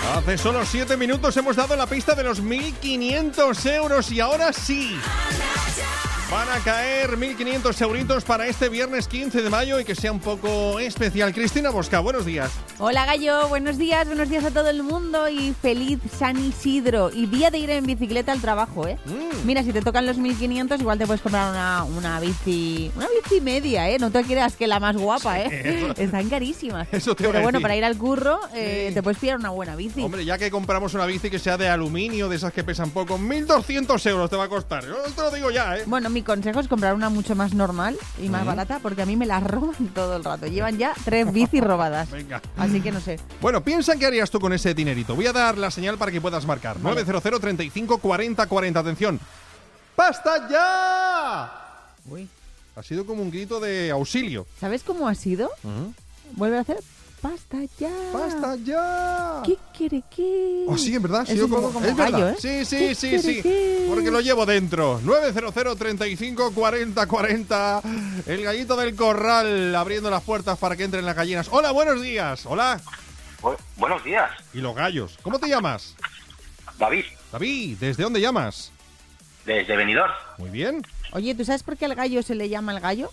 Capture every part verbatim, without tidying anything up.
Hace solo siete minutos hemos dado la pista de los mil quinientos euros y ahora sí. Van a caer mil quinientos euritos para este viernes quince de mayo y que sea un poco especial. Cristina Bosca, buenos días. Hola Gallo, buenos días, buenos días a todo el mundo y feliz San Isidro. Y día de ir en bicicleta al trabajo, ¿eh? Mm. Mira, si te tocan los mil quinientos igual te puedes comprar una, una bici, una bici media, ¿eh? No te creas que la más guapa, ¿eh? Sí, eso, están carísimas. Eso te Pero va a bueno, decir. Para ir al curro eh, Sí. te puedes pillar una buena bici. Hombre, ya que compramos una bici que sea de aluminio, de esas que pesan poco, mil doscientos euros te va a costar. Yo te lo digo ya, ¿eh? Bueno, mi consejo es comprar una mucho más normal y más Mm. barata porque a mí me la roban todo el rato. Llevan ya tres bicis robadas. Venga. Así que no sé. Bueno, piensa en qué harías tú con ese dinerito. Voy a dar la señal para que puedas marcar. Vale. nueve cero cero, treinta y cinco, cuarenta, cuarenta. Atención. ¡Basta ya! Uy. Ha sido como un grito de auxilio. ¿Sabes cómo ha sido? Uh-huh. Vuelve a hacer. ¡Basta ya! ¡Basta ya! ¿Qué quiere qué? Oh, sí, en verdad. ha Es sido un poco como es gallo, verdad. ¿eh? Sí, sí, ¿Qué sí, quiere sí. qué? Porque lo llevo dentro. nueve cero cero, treinta y cinco, cuarenta, cuarenta. El gallito del corral abriendo las puertas para que entren las gallinas. Hola, buenos días. Hola. Bu- buenos días, Y los gallos. ¿Cómo te llamas? David, David, ¿desde dónde llamas? desde Benidorm, Muy bien. Oye, ¿tú sabes por qué al gallo se le llama el gallo?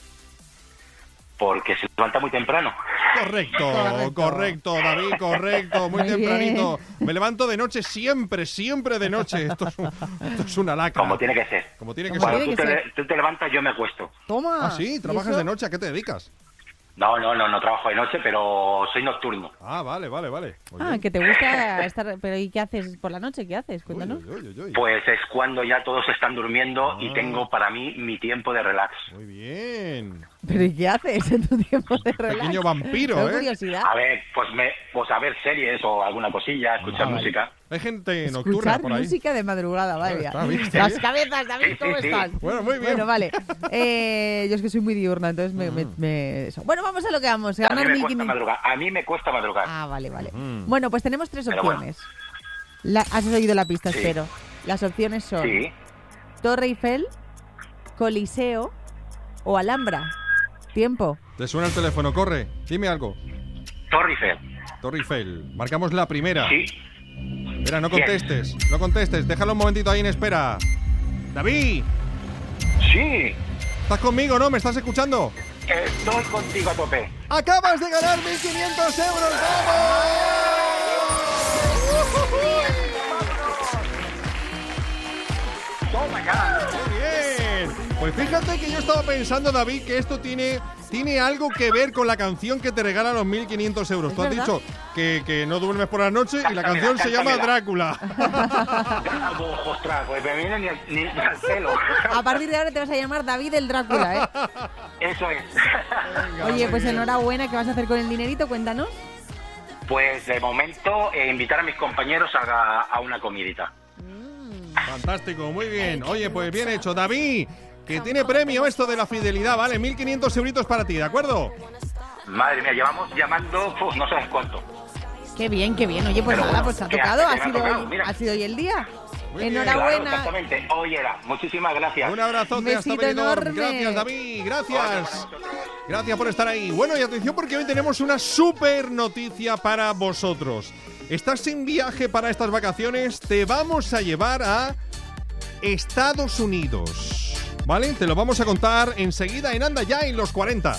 porque se levanta muy temprano. Correcto, Correcto. correcto, David, correcto, muy, Muy tempranito. Me levanto de noche siempre, siempre de noche. Esto es, un- esto es una lacra. Como tiene que ser. Como tiene que Como ser. Cuando tiene tú que te, ser. tú te levantas, yo me acuesto. Toma. Ah, sí, ¿Y trabajas eso? de noche, ¿a qué te dedicas? No, no, no, no trabajo de noche, pero soy nocturno. Ah, vale, vale, vale. Muy Ah, bien. que te gusta estar... Pero ¿y qué haces por la noche? ¿Qué haces? Uy, Cuéntanos. uy, uy, uy. Pues es cuando ya todos están durmiendo Ah. y tengo para mí mi tiempo de relax. Muy bien. ¿Pero y qué haces en tu tiempo de relax? Pequeño vampiro, Tengo ¿eh? curiosidad. A ver, pues me, pues a ver series o alguna cosilla, escuchar Ah, vale. música. Hay gente nocturna Escuchar por ahí. música de madrugada, vale. Está bien, está Las bien. cabezas, David, Sí, ¿cómo sí, sí. están? Bueno, muy bien. Bueno, vale. Eh, yo es que soy muy diurna, entonces me... me- me- eso. Bueno, vamos a lo que vamos. A mí Ganar me mil cuesta quinientos. madrugar. A mí me cuesta madrugar. Ah, vale, vale. Ujú. Bueno, pues tenemos tres Pero bueno. opciones. La- has oído la pista, Sí. espero. Las opciones son Sí. Torre Eiffel, Coliseo o Alhambra. Tiempo. Te suena el teléfono, corre. Dime algo. Torre Eiffel. Torre Eiffel. Marcamos la primera. Sí. Espera, no Bien. contestes. No contestes. Déjalo un momentito ahí en espera. David, Sí. ¿estás conmigo, no? ¿Me estás escuchando? Estoy contigo a tope. ¡Acabas de ganar mil quinientos euros! Toma ya. ¡Muy bien! Pues fíjate que yo estaba pensando, David, que esto tiene, tiene algo que ver con la canción que te regala los mil quinientos euros. ¿Es Tú has verdad? dicho que, que no duermes por la noche y la Cántamela, canción se llama cántamela. Drácula. Ah, ostras, pues me viene ni, al- ni al pelo. A partir de ahora te vas a llamar David el Drácula, ¿eh? Eso es. Venga, Oye, muy pues bien. enhorabuena. ¿Qué vas a hacer con el dinerito? Cuéntanos. Pues de momento eh, invitar a mis compañeros a, a una comidita. Fantástico, muy bien. Oye, pues bien hecho. David, que tiene premio esto de la fidelidad, ¿vale? mil quinientos euritos para ti, ¿de acuerdo? Madre mía, llevamos llamando, uf, no sabes cuánto. Qué bien, qué bien. Oye, pues Pero nada, bueno, pues ha que tocado. ha- Ha que me ha sido, tocado, hoy, mira. ha sido hoy el día. Muy bien. Claro, Enhorabuena. exactamente. Hoy era. Muchísimas gracias. Un abrazote hasta Besito Benidorm. enorme. Gracias, David. Gracias. Oye, vosotros. Gracias por estar ahí. Bueno, y atención porque hoy tenemos una super noticia para vosotros. ¿Estás sin viaje para estas vacaciones? Te vamos a llevar a Estados Unidos. ¿Vale? Te lo vamos a contar enseguida en Anda Ya en los cuarenta.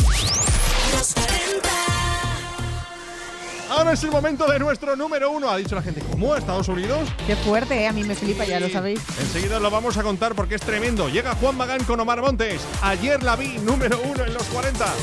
Ahora es el momento de nuestro número uno. Ha dicho la gente, ¿cómo? ¿Estados Unidos? Qué fuerte, ¿eh? A mí me flipa, ya lo sabéis. Enseguida lo vamos a contar porque es tremendo. Llega Juan Magán con Omar Montes. Ayer la vi número uno en los cuarenta.